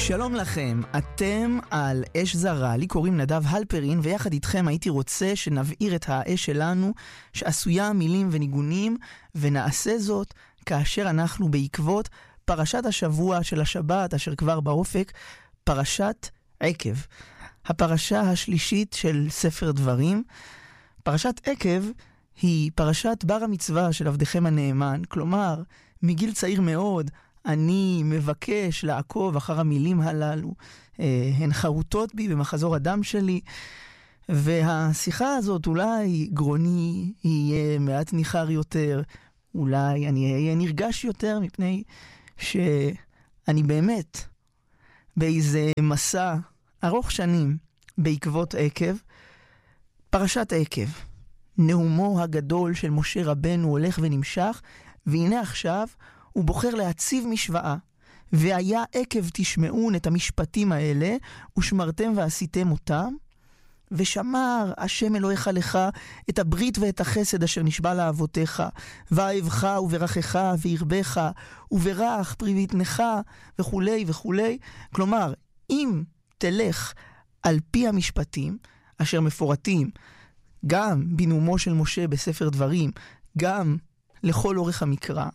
שלום לכם, אתם על אש זרה, לי קוראים נדב הלפרין, ויחד איתכם הייתי רוצה שנבעיר את האש שלנו, שעשויה מילים וניגונים, ונעשה זאת כאשר אנחנו בעקבות פרשת השבוע של השבת, אשר כבר באופק, פרשת עקב. הפרשה השלישית של ספר דברים. פרשת עקב היא פרשת בר המצווה של עבדכם הנאמן, כלומר, מגיל צעיר מאוד, אני מבקש לעקוב אחר המילים הללו, הן חרוטות בי במחזור הדם שלי, והשיחה הזאת אולי גרוני יהיה מעט ניחר יותר, אולי אני אהיה נרגש יותר, מפני שאני באמת באיזה מסע ארוך שנים בעקבות עקב. פרשת עקב, נאומו הגדול של משה רבנו הולך ונמשך, והנה עכשיו הוא בוחר להציב משוואה, והיה עקב תשמעון את המשפטים האלה, ושמרתם ועשיתם אותם, ושמר השם אלוהיך לך את הברית ואת החסד אשר נשבע לאבותיך, ואהבך וברכך וירבך, וברך פרי בטנך, וכולי וכולי. כלומר, אם תלך על פי המשפטים, אשר מפורטים גם בנאומו של משה בספר דברים, גם לכל אורך המקרא,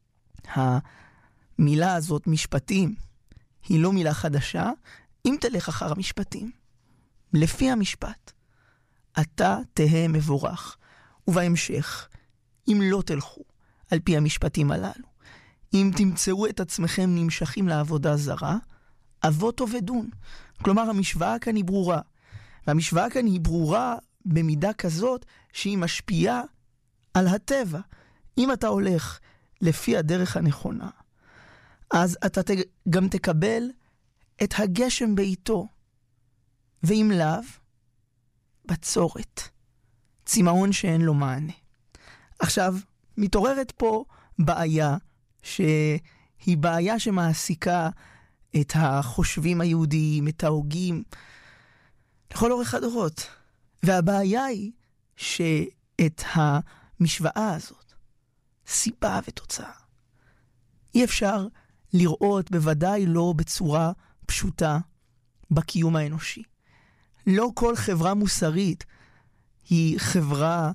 המילה הזאת, משפטים, היא לא מילה חדשה. אם תלך אחר המשפטים, לפי המשפט, אתה תהיה מבורך. ובהמשך, אם לא תלכו על פי המשפטים הללו, אם תמצאו את עצמכם נמשכים לעבודה זרה, אבות עובדון. כלומר, המשוואה כאן היא ברורה. והמשוואה כאן היא ברורה במידה כזאת שהיא משפיעה על הטבע. אם אתה הולך לפי הדרך הנכונה, אז אתה גם תקבל את הגשם בעיתו, ואם לאו, בצורת, צמאון שאין לו מענה. עכשיו, מתעוררת פה בעיה, שהיא בעיה שמעסיקה את החושבים היהודיים, את ההוגים, לכל אורך הדורות. והבעיה היא שאת המשוואה הזאת, סיבה ותוצאה, אי אפשר לראות, בוודאי לא בצורה פשוטה, בקיום האנושי. לא כל חברה מוסרית היא חברה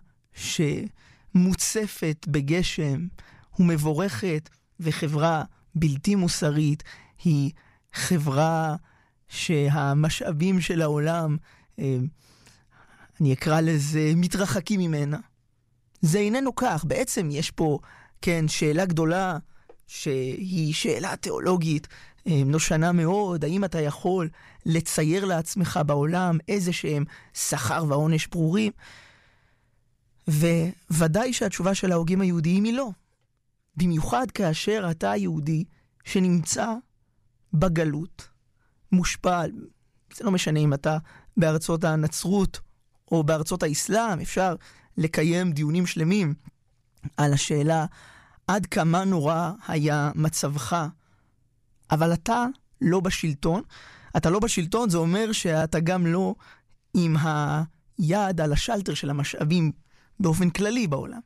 שמוצפת בגשם ומבורכת, וחברה בלתי מוסרית היא חברה שהמשאבים של העולם, אני אקרא לזה, מתרחקים ממנה. זה איננו כך. בעצם יש פה, כן, שאלה גדולה, שהיא שאלה תיאולוגית, נושנה מאוד. האם אתה יכול לצייר לעצמך בעולם איזה שהם שכר ועונש ברורים? וודאי שהתשובה של ההוגים היהודיים היא לא. במיוחד כאשר אתה יהודי שנמצא בגלות, מושפע, זה לא משנה אם אתה בארצות הנצרות או בארצות האסלאם, אפשר לקיים דיונים שלמים על השאלה עד כמה נורא היה מצבך, אבל אתה לא בשלטון. אתה לא בשלטון, זה אומר שאתה גם לא עם היד על השלטר של המשאבים באופן כללי בעולם.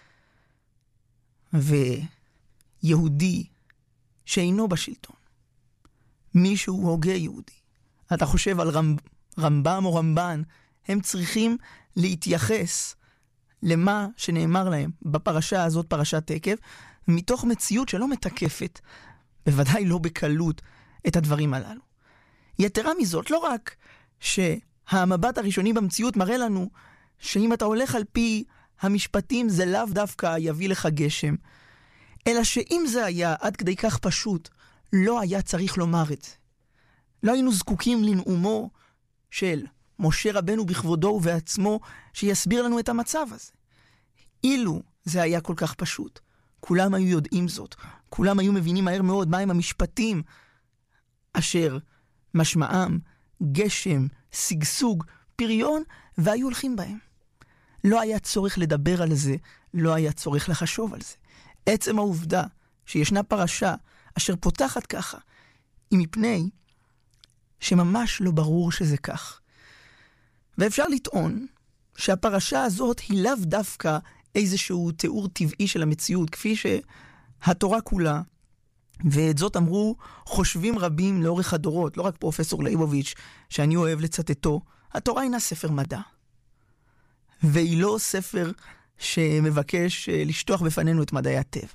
ויהודי שאינו בשלטון, מישהו הוגה יהודי, אתה חושב על רמב"ם או רמב"ן, הם צריכים להתייחס למה שנאמר להם בפרשה הזאת, פרשת עקב, מתוך מציאות שלא מתקפת, בוודאי לא בקלות, את הדברים הללו. יתרה מזאת, לא רק שהמבט הראשוני במציאות מראה לנו שאם אתה הולך על פי המשפטים זה לאו דווקא יביא לך גשם, אלא שאם זה היה עד כדי כך פשוט, לא היה צריך לומר את זה. לא היינו זקוקים לנאומו של משה רבנו בכבודו ובעצמו שיסביר לנו את המצב הזה. אילו זה היה כל כך פשוט, כולם היו יודעים זאת, כולם היו מבינים מהר מאוד מהם המשפטים אשר משמעם גשם, סגסוג, פריון, והיו הולכים בהם. לא היה צורך לדבר על זה, לא היה צורך לחשוב על זה. עצם העובדה שישנה פרשה אשר פותחת ככה, היא מפני שממש לא ברור שזה כך. ואפשר לטעון שהפרשה הזאת היא לאו דווקא איזשהו תיאור טבעי של המציאות, כפי שהתורה כולה ואת זאת אמרו חושבים רבים לאורך הדורות, לא רק פרופסור ליבוביץ' שאני אוהב לצטטו. התורה אינה ספר מדע, והיא לא ספר שמבקש לשטוח בפנינו את מדעי הטבע.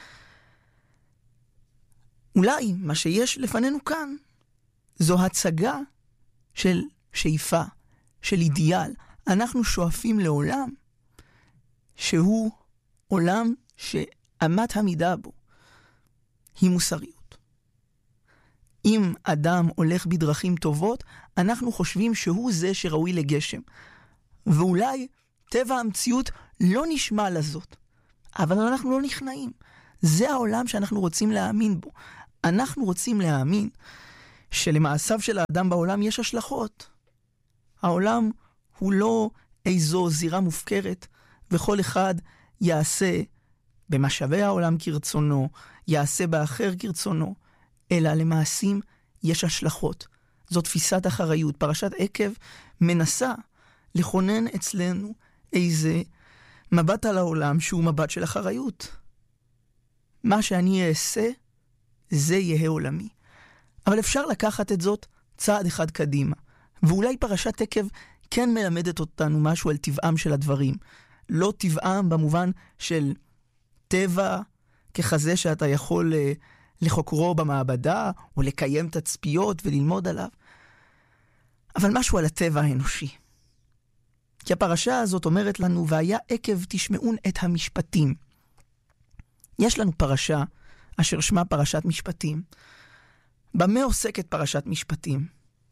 אולי מה שיש לפנינו כאן זו הצגה של שאיפה, של אידיאל. אנחנו שואפים לעולם שהוא עולם שאמת המידה בו היא מוסריות. אם אדם הולך בדרכים טובות, אנחנו חושבים שהוא זה שראוי לגשם. ואולי טבע המציאות לא נשמע לזאת, אבל אנחנו לא נכנעים. זה העולם שאנחנו רוצים להאמין בו. אנחנו רוצים להאמין שלמעשיו של האדם בעולם יש השלכות. העולם הוא לא איזו זירה מופקרת, וכל אחד יעשה במשאבי העולם כרצונו, יעשה באחר כרצונו, אלא למעשים יש השלכות. זו תפיסת אחריות. פרשת עקב מנסה לכונן אצלנו איזה מבט על העולם שהוא מבט של אחריות. מה שאני אעשה, זה יהיה עולמי. אבל אפשר לקחת את זאת צעד אחד קדימה. ואולי פרשת עקב כן מלמדת אותנו משהו על טבעם של הדברים. לא טבעם במובן של טבע ככזה שאתה יכול לחוקרו במעבדה, או לקיים תצפיות וללמוד עליו. אבל משהו על הטבע האנושי. כי הפרשה הזאת אומרת לנו, והיה עקב תשמעון את המשפטים. יש לנו פרשה אשר שמה פרשת משפטים. במה עוסקת פרשת משפטים?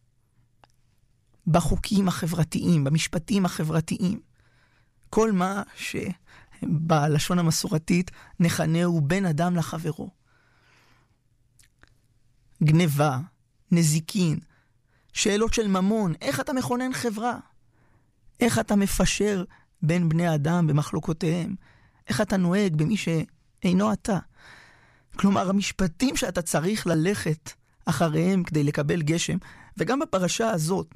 בחוקים החברתיים, במשפטים החברתיים. כל מה שבלשון המסורתית נכנהו בין אדם לחברו. גניבה, נזיקין, שאלות של ממון, איך אתה מכונן חברה? איך אתה מפשר בין בני אדם במחלוקותיהם? איך אתה נוהג במי שאינו אתה? כלומר, המשפטים שאתה צריך ללכת אחריהם כדי לקבל גשם, וגם בפרשה הזאת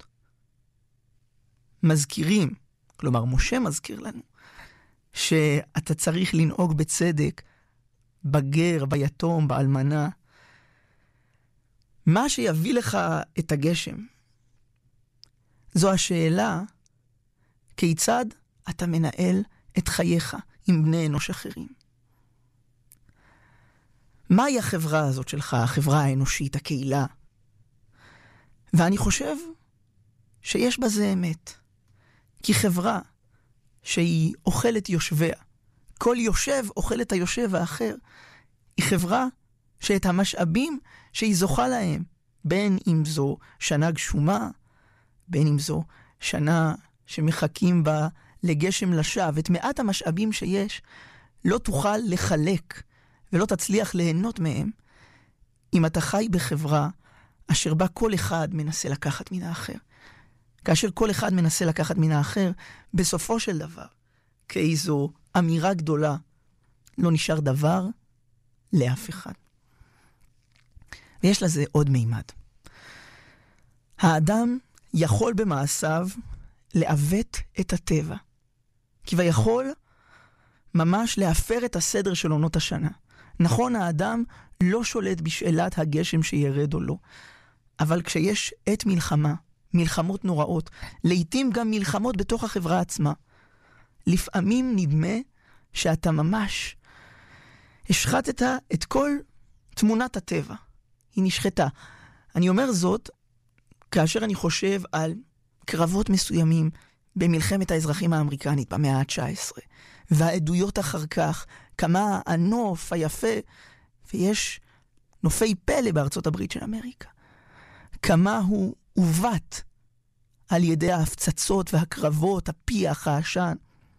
מזכירים, כלומר משה מזכיר לנו, שאתה צריך לנהוג בצדק, בגר, ביתום, באלמנה. מה שיביא לך את הגשם, זו השאלה, כיצד אתה מנהל את חייך עם בני אנוש אחרים. מהי החברה הזאת שלך, החברה האנושית, הקהילה? ואני חושב שיש בזה אמת. כי חברה שהיא אוכלת יושביה, כל יושב אוכל את היושב האחר, היא חברה שאת המשאבים שהיא זוכה להם, בין אם זו שנה גשומה, בין אם זו שנה שמחכים בה לגשם לשווא, את מעט המשאבים שיש, לא תוכל לחלק ולא תצליח ליהנות מהם, אם אתה חי בחברה אשר בה כל אחד מנסה לקחת מן האחר. כאשר כל אחד מנסה לקחת מן האחר, בסופו של דבר, כאיזו אמירה גדולה, לא נשאר דבר לאף אחד. ויש לזה עוד מימד. האדם יכול במעשיו לעוות את הטבע. כביכול ממש להפר את הסדר של עונות השנה. נכון, האדם לא שולט בשאלת הגשם שירד או לא. אבל כשיש עת מלחמה, מלחמות נוראות, לעתים גם מלחמות בתוך החברה עצמה, לפעמים נדמה שאתה ממש השחטת את כל תמונת הטבע. היא נשחטה. אני אומר זאת כאשר אני חושב על קרבות מסוימים במלחמת האזרחים האמריקנית במאה ה-19, והעדויות אחר כך, כמה הנוף היפה, ויש נופי פלא בארצות הברית של אמריקה, כמה הוא עוות על ידי ההפצצות והקרבות, הפיח, העשן.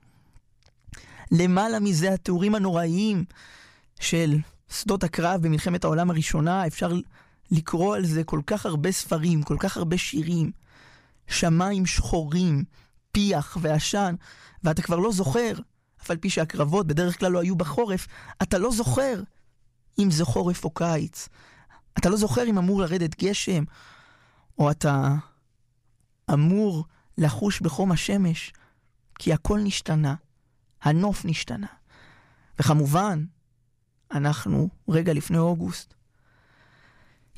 למעלה מזה התיאורים הנוראיים של שדות הקרב במלחמת העולם הראשונה, אפשר לקרוא על זה כל כך הרבה ספרים, כל כך הרבה שירים, שמיים שחורים, פיח ועשן, ואתה כבר לא זוכר, אף על פי שהקרבות בדרך כלל לא היו בחורף, אתה לא זוכר אם זה חורף או קיץ. אתה לא זוכר אם אמור לרדת גשם, או אתה אמור לחוש בחום השמש, כי הכל נשתנה, הנוף נשתנה. וכמובן, אנחנו רגע לפני אוגוסט,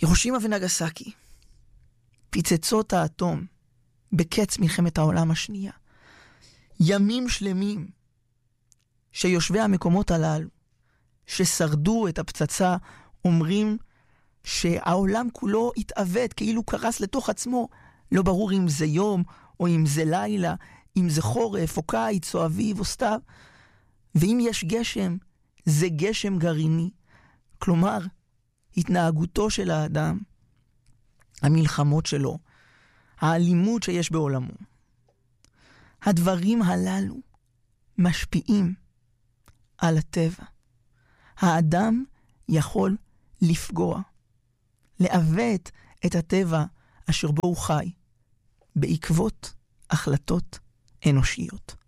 הירושימה ונגסקי, פיצצות האטום בקץ מלחמת העולם השנייה. ימים שלמים שיושבי המקומות הללו ששרדו את הפצצה אומרים שהעולם כולו התעוות, כאילו קרס לתוך עצמו. לא ברור אם זה יום או אם זה לילה, אם זה חורף או קיץ או אביב או סתיו. ואם יש גשם, זה גשם גרעיני. כלומר, התנהגותו של האדם, המלחמות שלו, האלימות שיש בעולמו. הדברים הללו משפיעים על הטבע. האדם יכול לפגוע, לעוות את הטבע אשר בו הוא חי, בעקבות החלטות אנושיות.